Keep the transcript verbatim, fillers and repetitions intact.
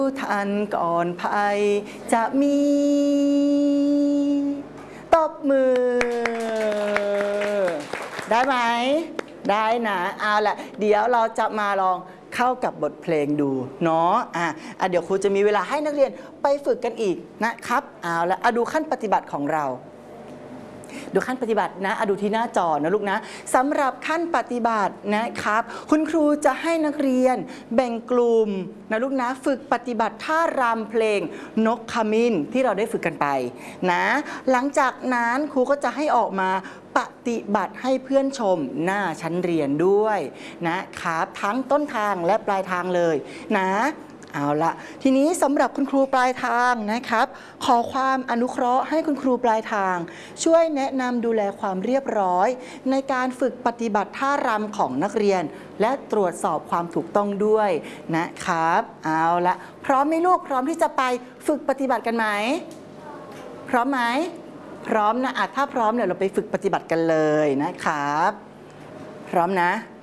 ทันก่อนภัยจะมีตบมือได้ไหมได้นะเอาล่ะเดี๋ยวเราจะมาลองเข้ากับบทเพลงดูเนาะอ่ะอ่ะเดี๋ยวครูจะมีเวลาให้นักเรียนไปฝึกกันอีกนะครับเอาละอ่ะดูขั้นปฏิบัติของเราดูขั้นปฏิบัตินะอะดูที่หน้าจอนะลูกนะสำหรับขั้นปฏิบัตินะครับคุณครูจะให้นักเรียนแบ่งกลุ่มนะลูกนะฝึกปฏิบัติท่ารำเพลงนกขมิ้นที่เราได้ฝึกกันไปนะหลังจากนั้นครูก็จะให้ออกมาปฏิบัติให้เพื่อนชมหน้าชั้นเรียนด้วยนะครับทั้งต้นทางและปลายทางเลยนะเอาละทีนี้สำหรับคุณครูปลายทางนะครับขอความอนุเคราะห์ให้คุณครูปลายทางช่วยแนะนำดูแลความเรียบร้อยในการฝึกปฏิบัติท่ารำของนักเรียนและตรวจสอบความถูกต้องด้วยนะครับเอาละพร้อมไหมลูกพร้อมที่จะไปฝึกปฏิบัติกันไหมพร้อมไหมพร้อมนะอ่ะถ้าพร้อมเนี่ยเราไปฝึกปฏิบัติกันเลยนะครับพร้อมนะ